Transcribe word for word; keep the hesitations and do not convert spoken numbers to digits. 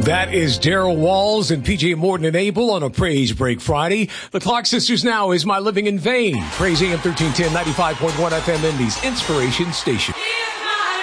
That is Daryl Walls and P J Morton and Abel on a Praise Break Friday. The Clark Sisters now is My Living in Vain. Praise A M thirteen ten, ninety-five point one F M Indy's Inspiration Station.